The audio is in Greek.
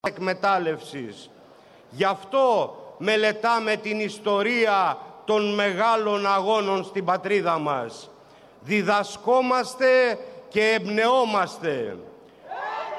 εκμετάλλευσης. Γι' αυτό μελετάμε την ιστορία των μεγάλων αγώνων στην πατρίδα μας. Διδασκόμαστε και εμπνεόμαστε.